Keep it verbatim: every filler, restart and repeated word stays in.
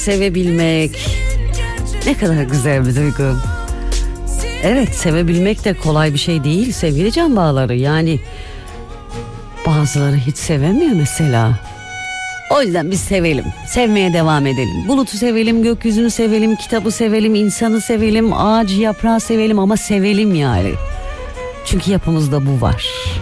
Sevebilmek ne kadar güzel bir duygu. Evet, sevebilmek de kolay bir şey değil sevgili can bağları. Yani bazıları hiç sevemiyor mesela. O yüzden biz sevelim, sevmeye devam edelim. Bulutu sevelim, gökyüzünü sevelim, kitabı sevelim, insanı sevelim, ağacı yaprağı sevelim ama sevelim yani. Çünkü yapımızda bu var.